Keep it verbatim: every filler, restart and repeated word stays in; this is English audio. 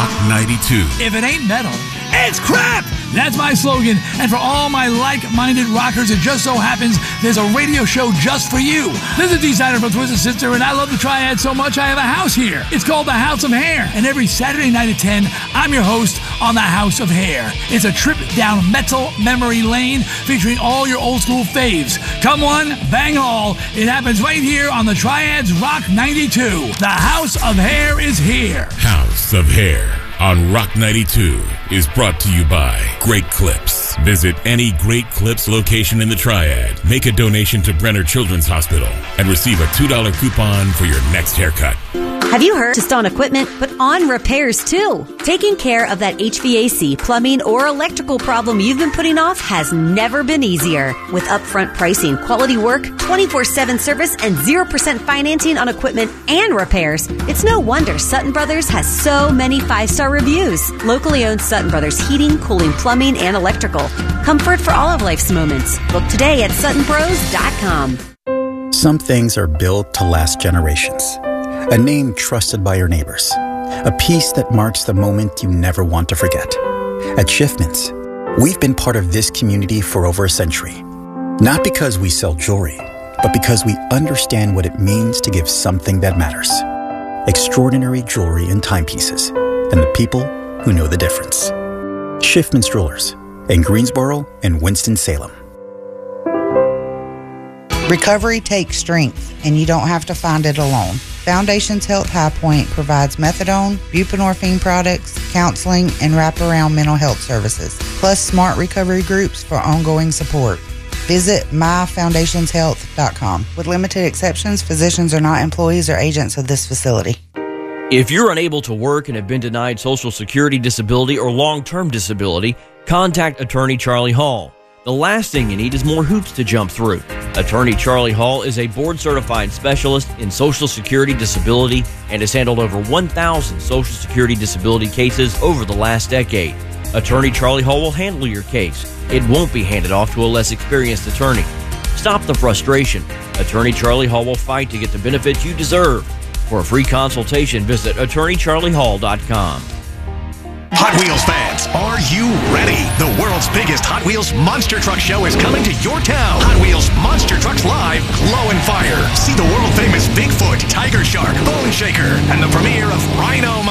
Rock ninety-two. If it ain't metal, it's crap! That's my slogan. And for all my like-minded rockers, it just so happens there's a radio show just for you. This is D-Sider from Twisted Sister, and I love the Triad so much I have a house here. It's called the House of Hair. And every Saturday night at ten, I'm your host on the House of Hair. It's a trip down metal memory lane featuring all your old school faves. Come one, bang all. It happens right here on the Triad's Rock ninety-two. The House of Hair is here. House of Hair on Rock ninety-two is brought to you by Great Clips. Visit any Great Clips location in the Triad. Make a donation to Brenner Children's Hospital and receive a two dollar coupon for your next haircut. Have you heard just on equipment, but on repairs too? Taking care of that H V A C, plumbing, or electrical problem you've been putting off has never been easier. With upfront pricing, quality work, twenty-four seven service, and zero percent financing on equipment and repairs, it's no wonder Sutton Brothers has so many five-star reviews. Locally owned Sutton Brothers Heating, Cooling, Plumbing, and Electrical. Comfort for all of life's moments. Book today at sutton bros dot com. Some things are built to last generations. A name trusted by your neighbors. A piece that marks the moment you never want to forget. At Schiffman's, we've been part of this community for over a century. Not because we sell jewelry, but because we understand what it means to give something that matters. Extraordinary jewelry and timepieces, and the people who know the difference. Schiffman's Jewelers in Greensboro and Winston-Salem. Recovery takes strength, and you don't have to find it alone. Foundations Health High Point provides methadone, buprenorphine products, counseling, and wraparound mental health services, plus smart recovery groups for ongoing support. Visit my foundations health dot com. With limited exceptions, physicians are not employees or agents of this facility. If you're unable to work and have been denied Social Security disability or long-term disability, contact Attorney Charlie Hall. The last thing you need is more hoops to jump through. Attorney Charlie Hall is a board-certified specialist in Social Security disability and has handled over one thousand Social Security disability cases over the last decade. Attorney Charlie Hall will handle your case. It won't be handed off to a less experienced attorney. Stop the frustration. Attorney Charlie Hall will fight to get the benefits you deserve. For a free consultation, visit attorney charlie hall dot com. Hot Wheels fans, are you ready? The world's biggest Hot Wheels Monster Truck Show is coming to your town. Hot Wheels Monster Trucks Live, Glow and Fire. See the world-famous Bigfoot, Tiger Shark, Bone Shaker, and the premiere of Rhino